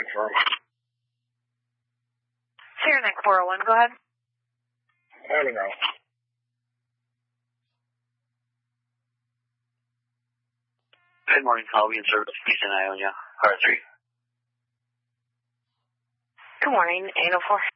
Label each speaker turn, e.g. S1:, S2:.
S1: confirm.
S2: Sierra Neck 401, go ahead.
S1: I don't know.
S3: Good morning, call in service, Eastern Ionia, car 3.
S2: Good morning, 804.